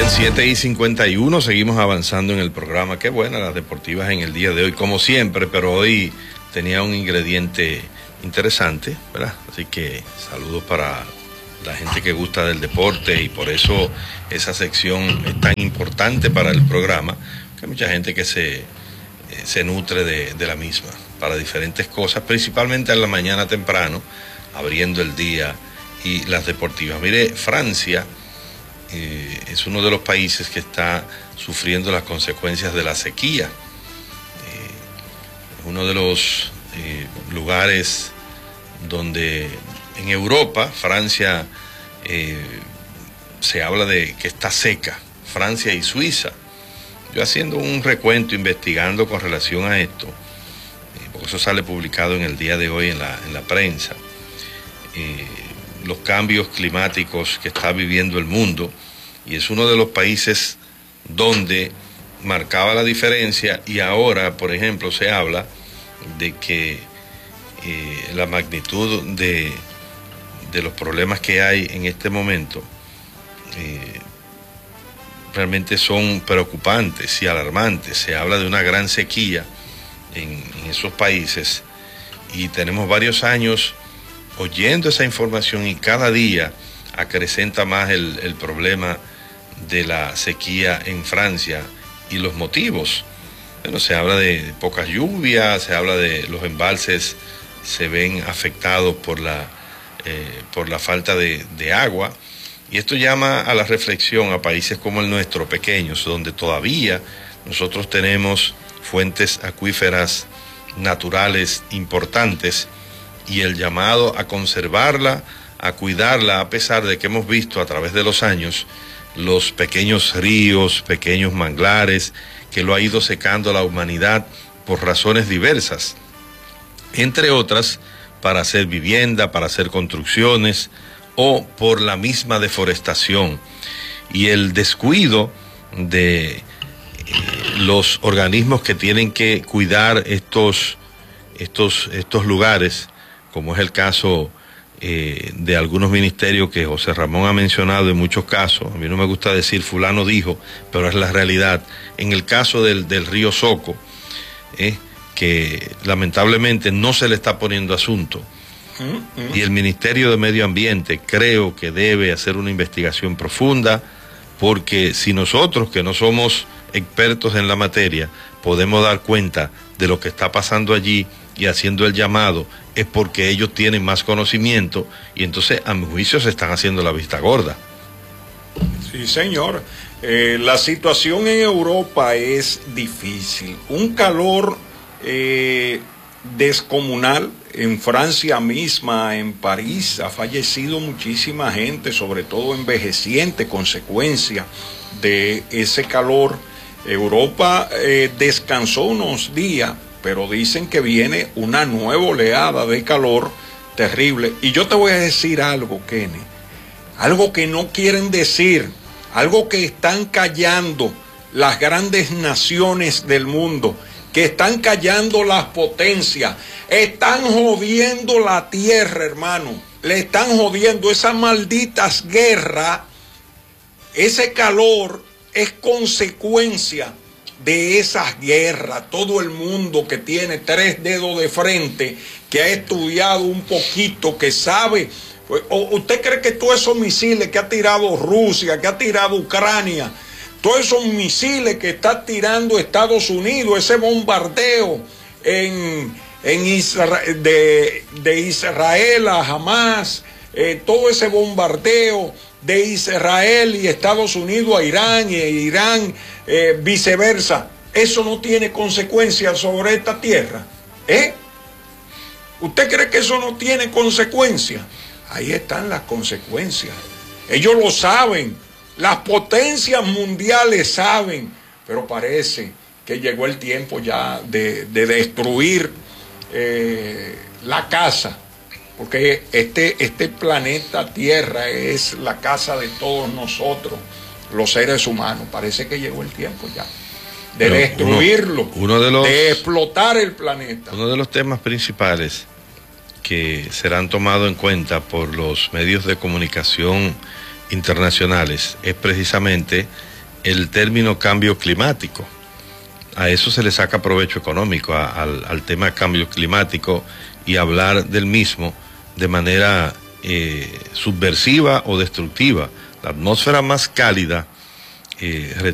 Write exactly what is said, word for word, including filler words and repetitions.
siete y cincuenta y uno, seguimos avanzando en el programa. Qué buenas las deportivas en el día de hoy, como siempre, pero hoy tenía un ingrediente interesante, ¿verdad? Así que saludos para la gente que gusta del deporte, y por eso esa sección es tan importante para el programa, que hay mucha gente que se, eh, se nutre de, de la misma para diferentes cosas, principalmente en la mañana temprano, abriendo el día, y las deportivas. Mire, Francia eh, es uno de los países que está sufriendo las consecuencias de la sequía. Eh, uno de los eh, lugares donde en Europa, Francia, eh, se habla de que está seca, Francia y Suiza. Yo haciendo un recuento, investigando con relación a esto, eh, porque eso sale publicado en el día de hoy en la, en la prensa, eh, los cambios climáticos que está viviendo el mundo, y es uno de los países donde marcaba la diferencia, y ahora, por ejemplo, se habla de que eh, la magnitud de, de los problemas que hay en este momento eh, realmente son preocupantes y alarmantes. Se habla de una gran sequía en, en esos países, y tenemos varios años oyendo esa información, y cada día acrecenta más el, el problema de la sequía en Francia y los motivos. Bueno, se habla de pocas lluvias, se habla de los embalses se ven afectados por la, eh, por la falta de, de agua, y esto llama a la reflexión a países como el nuestro, pequeños, donde todavía nosotros tenemos fuentes acuíferas naturales importantes, y el llamado a conservarla, a cuidarla, a pesar de que hemos visto a través de los años los pequeños ríos, pequeños manglares, que lo ha ido secando la humanidad por razones diversas, entre otras para hacer vivienda, para hacer construcciones, o por la misma deforestación y el descuido de eh, los organismos que tienen que cuidar estos, estos, estos lugares, como es el caso eh, de algunos ministerios que José Ramón ha mencionado en muchos casos. A mí no me gusta decir fulano dijo, pero es la realidad. En el caso del, del río Soco, eh, que lamentablemente no se le está poniendo asunto, mm-hmm. y el Ministerio de Medio Ambiente creo que debe hacer una investigación profunda, porque si nosotros, que no somos expertos en la materia, podemos dar cuenta de lo que está pasando allí y haciendo el llamado, es porque ellos tienen más conocimiento, y entonces a mi juicio se están haciendo la vista gorda. Sí, señor. Eh, la situación en Europa es difícil. Un calor eh, descomunal. En Francia misma, en París, ha fallecido muchísima gente, sobre todo envejeciente, consecuencia de ese calor. Europa eh, descansó unos días, pero dicen que viene una nueva oleada de calor terrible. Y yo te voy a decir algo, Kenny, algo que no quieren decir, algo que están callando las grandes naciones del mundo, que están callando las potencias, están jodiendo la tierra, hermano, le están jodiendo esas malditas guerras. Ese calor es consecuencia de esas guerras. Todo el mundo que tiene tres dedos de frente, que ha estudiado un poquito, que sabe. ¿Usted cree que todos esos misiles que ha tirado Rusia, que ha tirado Ucrania, todos esos misiles que está tirando Estados Unidos, ese bombardeo en, en Israel, de, de Israel a Hamas, eh, todo ese bombardeo de Israel y Estados Unidos a Irán, y Irán eh, viceversa, eso no tiene consecuencias sobre esta tierra? ¿Eh? ¿Usted cree que eso no tiene consecuencias? Ahí están las consecuencias. Ellos lo saben, las potencias mundiales saben, pero parece que llegó el tiempo ya de, de destruir eh, la casa. Porque este, este planeta Tierra es la casa de todos nosotros, los seres humanos. Parece que llegó el tiempo ya de Pero destruirlo, uno, uno de, los, de explotar el planeta. Uno de los temas principales que serán tomados en cuenta por los medios de comunicación internacionales es precisamente el término cambio climático. A eso se le saca provecho económico, a, al, al tema cambio climático, y hablar del mismo de manera eh, subversiva o destructiva. La atmósfera más cálida eh,